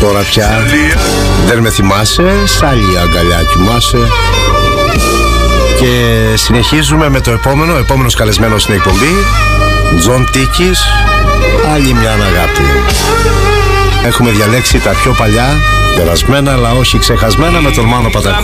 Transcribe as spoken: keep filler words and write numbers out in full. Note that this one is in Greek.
Τώρα πια δεν με θυμάσαι, σ' άλλη αγκαλιά κοιμάσαι. Και συνεχίζουμε με το επόμενο, επόμενος καλεσμένος στην εκπομπή, Τζον Τίκης, άλλη μια αγάπη. Έχουμε διαλέξει τα πιο παλιά, περασμένα αλλά όχι ξεχασμένα, με τον Μάνο Πατακό.